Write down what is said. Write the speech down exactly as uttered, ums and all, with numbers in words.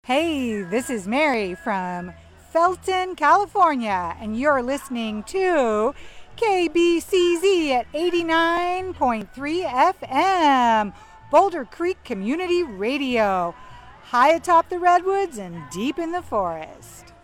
Hey, this is Mary from Felton, California, and you're listening to K B C Z at eighty-nine point three F M, Boulder Creek Community Radio, high atop the redwoods and deep in the forest.